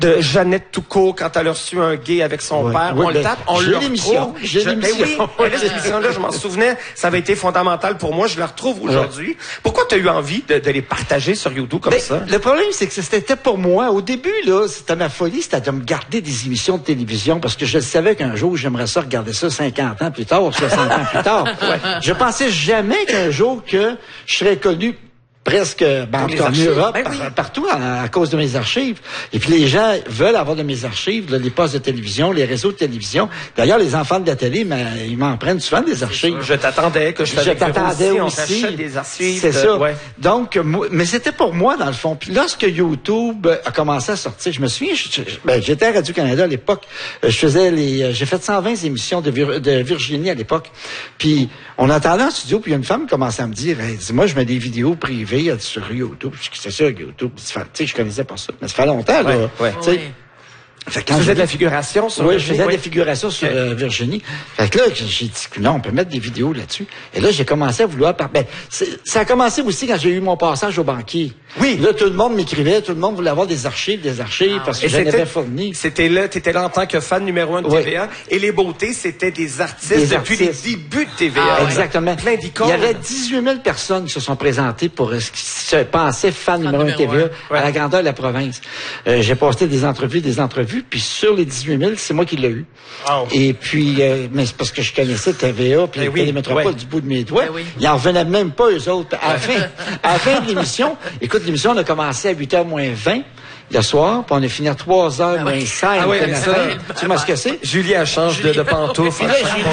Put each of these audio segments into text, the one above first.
de Jeannette Toucault quand elle a reçu un gay avec son père. Oui, on le tape, on le retrouve. J'ai l'émission. Oui, cette émission-là, je m'en souvenais, ça avait été fondamental pour moi. Je la retrouve aujourd'hui. Pourquoi tu as eu envie de les partager sur YouTube comme ça? Le problème, c'est que c'était pour moi. Au début, là, c'était ma folie, c'était de me garder des émissions de télévision parce que je savais qu'un jour, j'aimerais ça regarder ça 50 ans plus tard, 60 ans plus tard. Je pensais jamais qu'un jour que je serais connu presque en Europe, partout à cause de mes archives. Et puis les gens veulent avoir de mes archives, là, les postes de télévision, les réseaux de télévision. D'ailleurs, les enfants de la télé, ils m'en prennent souvent des archives. Je t'attendais que je t'attendais aussi. On t'achète des archives. C'est ça. Ouais. Donc, mais c'était pour moi dans le fond. Puis lorsque YouTube a commencé à sortir, je me souviens, j'étais à Radio-Canada à l'époque. J'ai fait 120 émissions de Virginie à l'époque. Puis on entendait en studio, puis une femme commençait à me dire, hey, dis-moi, je mets des vidéos privées sur YouTube. C'est ça, YouTube. Tu sais, je connaissais pas ça. Mais ça fait longtemps, là. Fait que quand tu faisais de la figuration sur Virginie? Oui, je faisais de la figuration sur Virginie. Fait que là, j'ai dit, non, on peut mettre des vidéos là-dessus. Et là, j'ai commencé à vouloir... ça a commencé aussi quand j'ai eu mon passage au banquier. Oui. Là, tout le monde m'écrivait, tout le monde voulait avoir des archives, parce que j'en avais fourni. T'étais là en tant que fan numéro 1 de TVA. Et les beautés, c'était des artistes depuis les débuts de TVA. Exactement. Plein d'icônes. Il y avait 18 000 personnes qui se sont présentées pour ce qui se pensait fan numéro 1 de TVA à la grandeur de la province. J'ai posté des entrevues, puis sur les 18 000, c'est moi qui l'ai eu. Oh. Et puis, mais c'est parce que je connaissais TVA, puis Télémétropole du bout de mes doigts. Ils n'en revenaient même pas, eux autres. À la fin de l'émission, écoute, l'émission, on a commencé à 8h moins 20 le soir, puis on a fini à 3h moins 5. Tu vois ce que c'est? Julien change de pantoufle.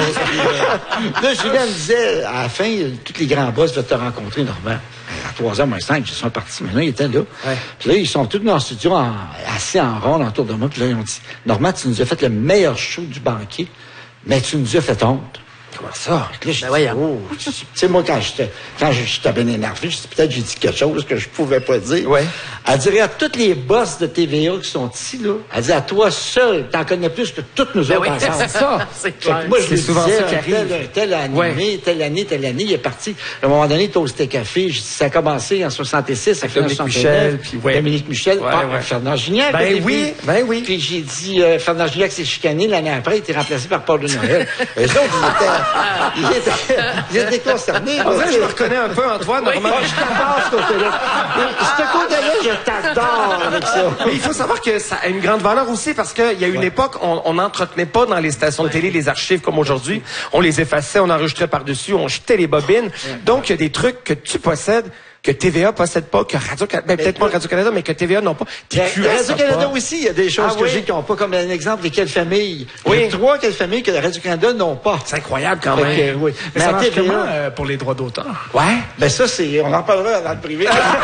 Là, Julien me disait, à la fin, tous les grands boss veulent te rencontrer, Normand. À 3h moins 5, ils sont partis. Maintenant, ils étaient là. Puis là, ils sont tous dans le studio, assis en rond autour de moi. Puis là, ils ont dit, Normand, tu nous as fait le meilleur show du banquier, mais tu nous as fait honte. Comment ça? Là, tu sais, moi, quand j'étais bien énervé, peut-être j'ai dit quelque chose que je pouvais pas dire. Elle dirait à tous les boss de TVA qui sont ici, là, elle dit à toi seul, t'en connais plus que toutes nous autres ensemble. C'est ça. C'est clair. Moi, je lui disais, telle année, il est parti. À un moment donné, il était au Steak Café. Ça a commencé en 66 avec Dominique Michel. Puis Dominique Michel. Fernand Gignac. Ben oui. Puis j'ai dit, Fernand Gignac s'est chicané. L'année après, il était remplacé par Paul de Noël. Eux autres, ils étaient concernés. En vrai, je me reconnais un peu, Antoine. Je t'adore, ce côté-là. Ce côté-là, je t'adore avec ça. Mais il faut savoir que ça a une grande valeur aussi parce qu'il y a une époque, on n'entretenait pas dans les stations de télé les archives comme aujourd'hui. On les effaçait, on enregistrait par-dessus, on jetait les bobines. Donc, il y a des trucs que tu possèdes que TVA possède pas, que Radio-Canada, peut-être pas Radio-Canada, mais que TVA n'ont pas. Radio-Canada aussi, il y a des choses que j'ai qui n'ont pas, comme un exemple, les Quelles familles. Il y a 3 Quelles familles que Radio-Canada n'ont pas. C'est incroyable quand même. Mais ça marche comment pour les droits d'auteur? Ben ça, on en parlera dans le privé.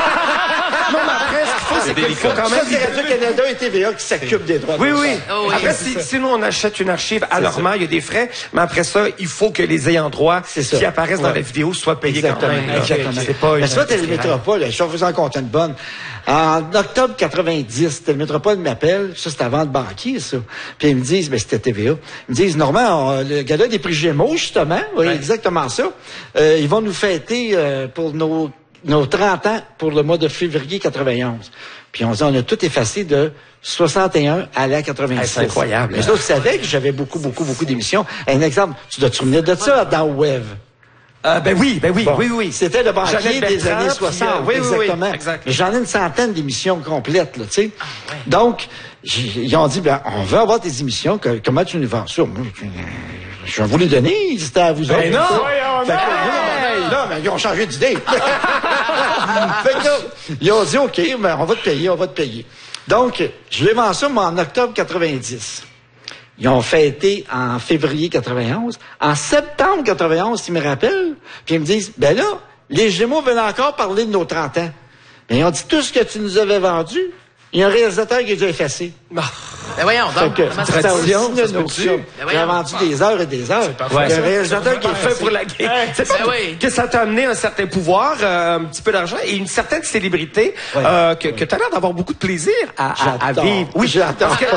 Non, mais après, ce qu'il faut, c'est qu'il faut quand même... Ça, c'est Radio-Canada et TVA qui s'occupent des droits d'auteur. Oui. Après, si nous, on achète une archive à leur main, il y a des frais, mais après ça, il faut que les ayants droit qui apparaissent dans la vidéo soient payés quand même. Exactement. C'est pas une... Télémétropole, je vais vous en compter une bonne. En octobre 90, Télémétropole m'appelle, ça c'est avant le banquier, ça. Puis ils me disent, c'était TVA. Ils me disent, Normand, le gala des prix Gémeaux, justement, exactement ça. Ils vont nous fêter pour nos 30 ans pour le mois de février 91. Puis on a tout effacé de 61 à la 86. C'est incroyable. Les autres savaient que j'avais beaucoup d'émissions. Un exemple, tu dois te souvenir de ça dans Web. Ben oui. C'était le banquier des années 60. Exactement. Exact. Mais j'en ai une centaine d'émissions complètes, là, tu sais. Donc, ils ont dit, on veut avoir des émissions, comment tu nous vends ça? Moi, je vais vous les donner, c'était à vous autres. Non, mais ils ont changé d'idée. Fait que là, ils ont dit, OK, on va te payer. Donc, je les vends ça, moi, en octobre 90. Ils ont fêté en février 91. En septembre 91, ils me rappellent, puis ils me disent, là, les Gémeaux veulent encore parler de nos 30 ans. Mais ils ont dit, tout ce que tu nous avais vendu, il y a un réalisateur qui a effacé. Voyons, donc, tradition, j'ai vendu des heures et des heures. Il y a un réalisateur qui est fait pour la game. C'est pas que ça t'a amené un certain pouvoir, un petit peu d'argent et une certaine célébrité que tu as l'air d'avoir beaucoup de plaisir à vivre. Oui, j'adore. Parce que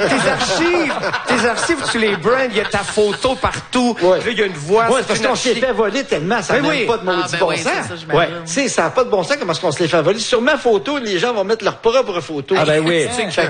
tes archives, tu les brands, il y a ta photo partout. Là, il y a une voix. Parce qu'on s'est fait voler tellement, ça n'a pas de maudit bon sens. Ça n'a pas de bon sens comment est-ce qu'on se les fait voler. Sur ma photo, les gens vont mettre leur propre photo. Ah ben oui.